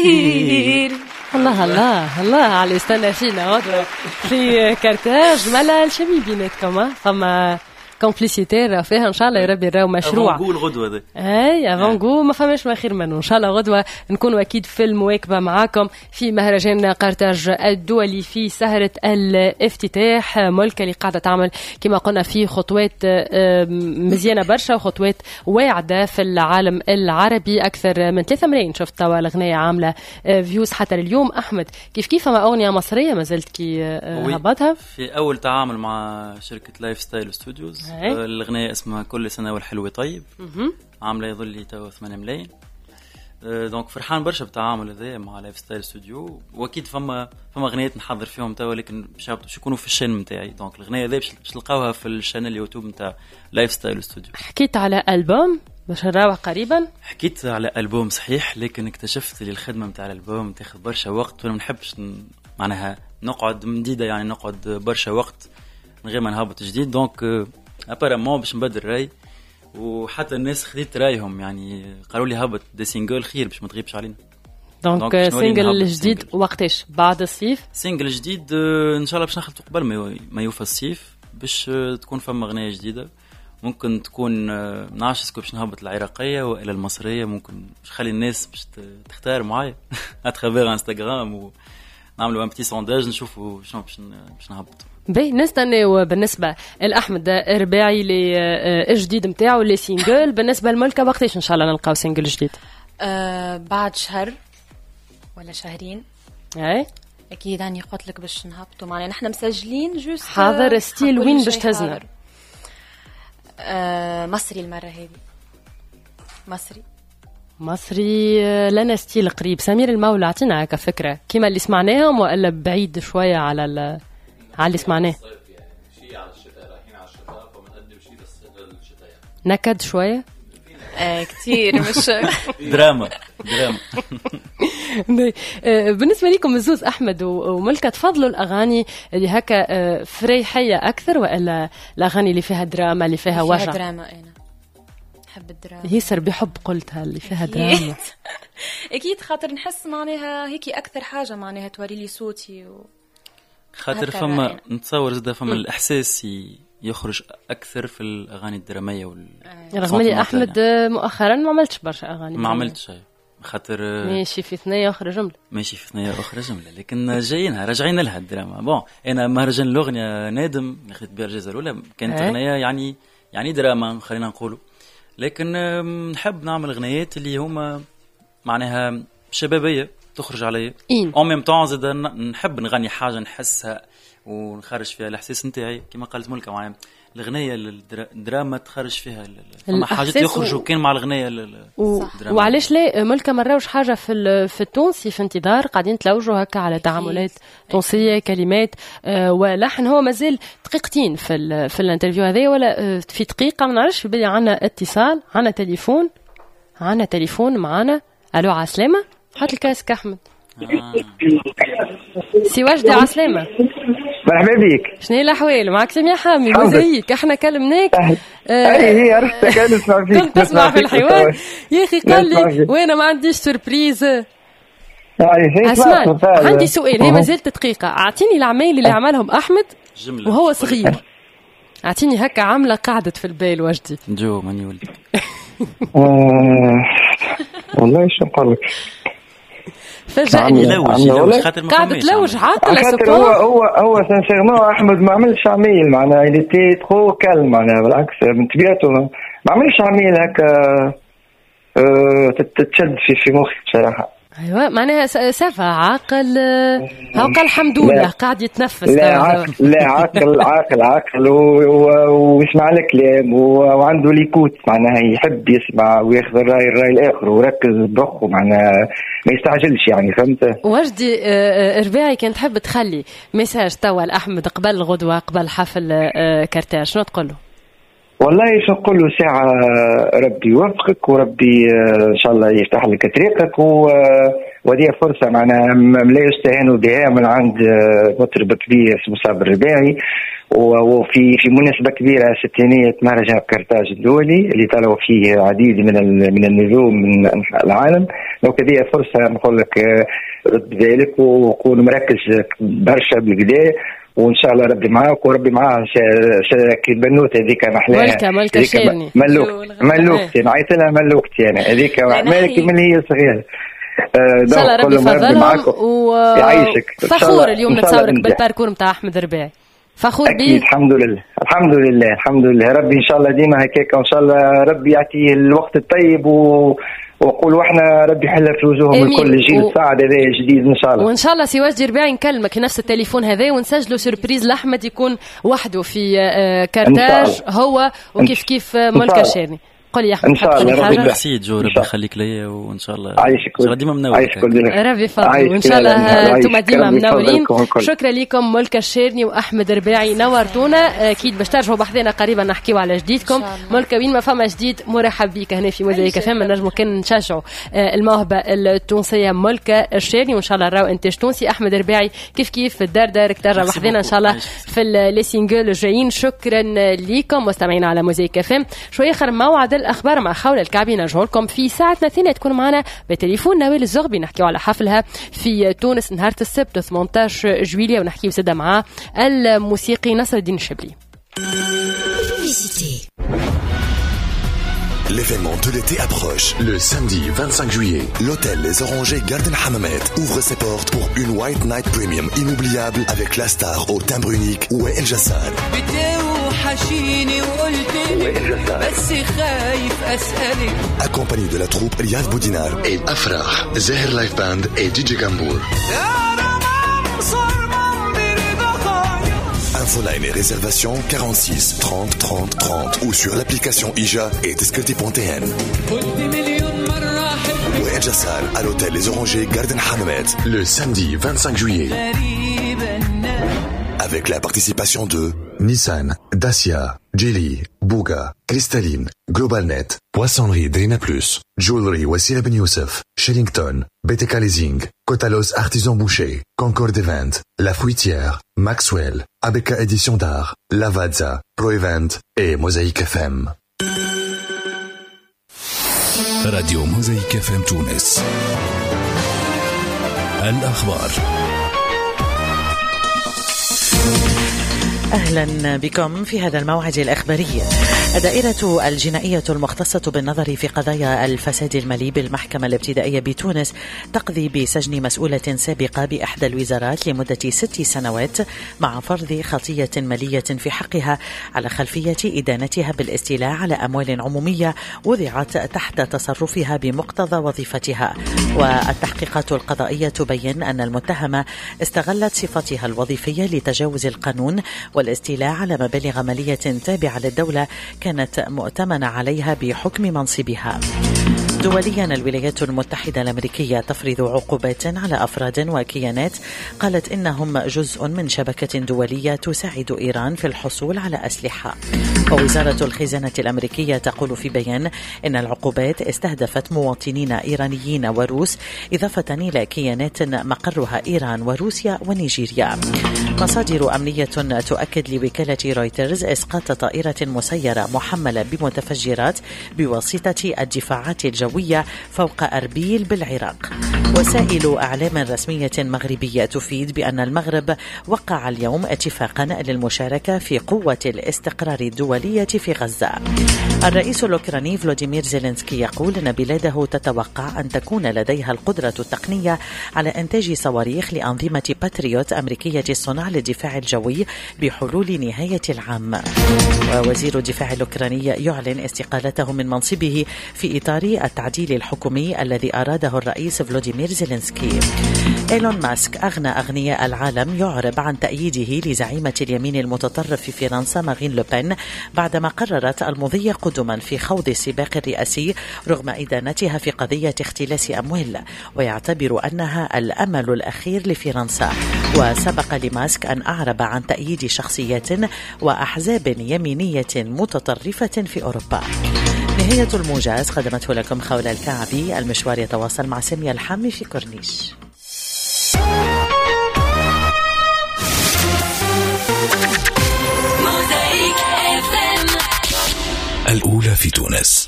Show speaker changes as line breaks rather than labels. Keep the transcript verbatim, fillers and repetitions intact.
الله الله الله على استنى فينا غدوة في كارتاج ملا الشمي بيناتكم فما كومبليسيتي فيها ان شاء الله يا ربي راهو مشروع
افون الغدوه دي
اي افون جو ما فماش ما خير منه ان شاء الله غدوه نكونوا اكيد في المواكبه معاكم في مهرجان قرطاج الدولي في سهره الافتتاح. ملكه اللي قاعده تعمل كما قلنا في خطوات مزيانه برشا وخطوات واعده في العالم العربي. اكثر من ثلاثة ملايين شفت توا الاغنيه عامله فيوز حتى اليوم. احمد كيف كيف ما اغنيه مصريه ما زلت كي هبطها
في اول تعامل مع شركه لايف ستايل ستوديوز. الأغنية اسمها كل سنة والحلو طيب عاملة يظل لي تو ثمانية ملايين. دونك فرحان برشا بالتعامل هذا مع لايف ستايل ستوديو. واكيد فما فما اغنيات نحضر فيهم تو لكن باش يكونوا في الشان نتاعي. دونك الاغنيه هذه باش تلقاوها في الشانل اليوتيوب نتاع لايف ستايل ستوديو.
حكيت على البوم باش نراوح قريبا.
حكيت على البوم صحيح لكن اكتشفت لي الخدمه نتاع الالبوم تاخذ برشا وقت وانا ما نحبش معناها نقعد مديده يعني نقعد برشا وقت من غير ما نهبط جديد. دونك ابارامون باش نبدل راي وحتى الناس خديت رايهم يعني قالوا لي هبط دي سينجل خير باش ما تغيبش علينا.
دونك سينجل جديد وقتاش بعد الصيف؟
سينجل جديد ان شاء الله باش نخلطوا قبل ما يوفى الصيف باش تكون فما اغنيه جديده. ممكن تكون نعرفش اسكو باش نهبط العراقيه ولا المصريه. ممكن باش نخلي الناس باش تختار معايا اترافير انستغرام ونعملوا ان بتي سونداج نشوفوا شنو باش باش نهبط.
باهي نستناو بالنسبه لاحمد الرباعي للجديد نتاعو لي سينجل. بالنسبه لملكه وقتاش ان شاء الله نلقاو سينجل جديد؟
أه بعد شهر ولا شهرين.
اي
اكيد يعني قلت لك باش نهبطوا معنا نحن مسجلين جوست
حاضر ستيل وين باش تهزنا؟
أه مصري المره هذه مصري
مصري لنا ستيل قريب. سمير المولى عطينا هكا فكره كيما اللي سمعناهم ولا بعيد شويه على ال على اللي سمعناه؟
شيء على الشتاء رايحين على الشتاء فبنقدم شيء بس للشتاء يعني.
نكد شويه
آه كتير مش
دراما دراما.
بالنسبه لكم الزوز احمد وملكه تفضلوا الاغاني اللي هكا فريحيه اكثر ولا الاغاني اللي فيها دراما اللي فيها وجع؟
فيها دراما. انا نحب الدراما.
ياسر بحب قلتها اللي فيها دراما.
اكيد خاطر نحس معناها هيك اكثر حاجه معناها توري لي صوتي و...
خاطر فما نتصور زاد فما الاحساس يخرج اكثر في الاغاني الدراميه وال
رغم لي احمد مؤخرا ما عملتش برشا اغاني.
ما عملتش شيء خاطر
ماشي في ثنيه اخرى جمله
ماشي في ثنيه اخرى جمله لكن جايينها راجعين لها الدراما. بون انا مهرجان الاغنيه نادم اخذت بها الجائزه الاولى كانت
أه؟
اغنيه يعني يعني دراما خلينا نقولوا. لكن نحب نعمل اغنيات اللي هما معناها شبابيه تخرج علي او ميم طون زاد نحب نغني حاجه نحسها ونخرج فيها الاحساس نتاعي كما قالت ملكه معايا. الاغنيه الدراما تخرج فيها فما حاجات يخرجوا و... كان مع الاغنيه
و... وعلاش لا ملكه ما راوش حاجه في في التونسي في انتظار قاعدين تلوجوا هكا على تعاملات تونسيه كلمات آه ولحن. هو مازال دقيقتين في ال... في الانترفيو هذا ولا آه في دقيقه ما نعرفش باللي عندنا اتصال عندنا تليفون عندنا تليفون معنا. الو عسلامه هات الكاسك احمد.
آه.
سي وجدي عسلامه.
مرحبا بك.
شنو الاحوال معك سمية حامي وزيك احنا كلمناك.
آه اي هي عرفتك انا نسمع فيك
كنت تسمع في الحوار يا اخي قال لي وانا ما عنديش سوربريز. اسمع عندي سؤال هي مازالت دقيقه. اعطيني العمايل اللي عملهم احمد وهو صغير. اعطيني هكا عامله قعدت في البال وجدي
جو ماني ولدي.
والله شو نقول لك
فجأني
لوج لوج خاطر
قاعد تلوج عاقله
خاطر هو هو هو سانسيرمون احمد ما عملش عميل معناها اللي تي ترو كالم معناها بالعكس من طبيعته ما عملش عميل هكا تتشد في في مخي بصراحه.
ايوه معناها سافا عاقل عاقل الحمد لله قاعد يتنفس.
لا عاقل لا عاقل عاقل عاقل ويسمع الكلام وعنده ليكوت معناها يحب يسمع وياخذ الراي الراي الاخر وركز بمخه معناها ما يستعجلش يعني فهمت.
وجدي رباعي كان تحب تخلي ميساج توا لاحمد قبل الغدوه قبل حفل كارتاج شنو تقول له؟
والله شو نقول له ساعة ربي يوفقك وربي إن شاء الله يفتح لك طريقك وهذه فرصة معنا لا يستهان بها من عند مطرب كبير اسمه صابر الرباعي، وفي في مناسبة كبيرة ستينية مهرجان قرطاج الدولي اللي طلعوا فيه عديد من من النجوم من أنحاء العالم. لو كذا فرصة نقول لك رد ذلك وكون مركز برشا بالبداية، وان شاء الله ربي معاك وربي معاها كي البنوته هذيك محلاها
ملكه ملكه شيرني
ملوك ملوكتي نعيط لها ملوكتي انا هذيك مالك من هي صغيره.
ان شاء الله ربي يفضلهم ويعيشك. فخور اليوم نتصورك بالباركور نتاع احمد الرباعي، فخور بيه.
الحمد لله الحمد لله الحمد لله. ربي ان شاء الله ديما هكاك، وان شاء الله ربي يعطيه الوقت الطيب و وقول واحنا ربي يحل في وجوههم الكل الجيل الصاعد هذا جديد ان شاء الله.
وان شاء الله سي واجد رباعي نكلمك نفس التليفون هذا ونسجلوا سوربريز لاحمد يكون وحده في كارتاج هو وكيف كيف ملكه شيرني. قل يا احمد
ان شاء الله.
ربي يحسيد جو، ربي يخليك ليا، وان شاء الله
عايشك
ان شاء الله ديما منور،
ربي يفضل، وان شاء الله انتم ديما منورين. شكرا لكم ملكه الشيرني واحمد الرباعي، نورتونا. اكيد باش ترجعوا بحذنا قريبا نحكيوا على جديدكم. ملكه وين ما فما جديد مرحب بك هنا في موزايك فهم. نجموا كان نشجعوا الموهبه التونسيه ملكه الشيرني، وان شاء الله راهو انتاج تونسي. احمد الرباعي كيف كيف في الدار دارك ترجع بحذنا ان شاء الله في لي سينجل الجايين. شكرا لكم مستمعينا على موزايك فهم. شويه اخر موعد الاخبار مع خولة الكعبي نرجعوا لكم في ساعتنا الثانية. تكون معنا بتليفون نوال الزغبي نحكيوا على حفلها في تونس نهار السبت ثمانية عشر جويلية، ونحكيوا سدا مع الموسيقي نصر الدين الشبلي.
L'événement de l'été approche. Le samedi vingt-cinq juillet, l'hôtel Les Orangers Garden Hammamet ouvre ses portes pour une White Night Premium inoubliable avec la star au timbre unique Wael Jassan. Accompagné de la troupe Riyad Boudinar et Afrah, Zahir Life Band et D J Gambour. Infoline et réservation quarante-six trente trente trente ou sur l'application Ija et Descripti point T N. Wael Jassan à l'hôtel Les Orangers Garden Hammamet le samedi vingt-cinq juillet. Avec la participation de Nissan, Dacia, Geely, Bouga, Cristalline, GlobalNet, Poissonnerie Drina Plus, Jewelry Wassila Ben Youssef, Shellington, B T K Leasing, Cotalos Artisan Boucher, Concord Event, La Fruitière, Maxwell, A B K Édition d'Art, Lavazza, Pro Event et Mosaïque F M.
راديو موزايك اف ام تونس. الأخبار.
أهلا بكم في هذا الموعد الأخباري. الدائرة الجنائية المختصة بالنظر في قضايا الفساد المالي بالمحكمة الابتدائية بتونس تقضي بسجن مسؤولة سابقة بإحدى الوزارات لمدة ست سنوات مع فرض خطية مالية في حقها على خلفية إدانتها بالاستيلاء على أموال عمومية وضعت تحت تصرفها بمقتضى وظيفتها. والتحقيقات القضائية تبين أن المتهمة استغلت صفتها الوظيفية لتجاوز القانون والاستيلاء على مبالغ مالية تابعة للدولة كانت مؤتمنة عليها بحكم منصبها. دوليا الولايات المتحدة الأمريكية تفرض عقوبات على أفراد وكيانات قالت إنهم جزء من شبكة دولية تساعد إيران في الحصول على أسلحة. ووزارة الخزانة الأمريكية تقول في بيان إن العقوبات استهدفت مواطنين إيرانيين وروس إضافة إلى كيانات مقرها إيران وروسيا ونيجيريا. مصادر أمنية تؤكد لوكالة رويترز إسقاط طائرة مسيرة محملة بمتفجرات بواسطة الدفاعات الجوية فوق أربيل بالعراق. وسائل أعلام رسمية مغربية تفيد بأن المغرب وقع اليوم اتفاقا للمشاركة في قوة الاستقرار الدولية في غزة. الرئيس الأوكراني فلوديمير زيلينسكي يقول أن بلاده تتوقع أن تكون لديها القدرة التقنية على إنتاج صواريخ لأنظمة باتريوت أمريكية الصنع للدفاع الجوي بحلول نهاية العام. ووزير الدفاع الأوكراني يعلن استقالته من منصبه في إطار التعديل الحكومي الذي أراده الرئيس فلوديمير زيلينسكي. إيلون ماسك أغنى أغنياء العالم يعرب عن تأييده لزعيمة اليمين المتطرف في فرنسا مارين لوبين بعدما قررت المضي قدما في خوض السباق الرئاسي رغم إدانتها في قضية اختلاس أموال، ويعتبر أنها الأمل الأخير لفرنسا. وسبق لماسك أن أعرب عن تأييد شخصيات وأحزاب يمينية متطرفة في أوروبا. نهاية الموجز قدمته لكم خولة الكعبي. المشوار يتواصل مع سامية الحامي في كورنيش.
الأولى في تونس.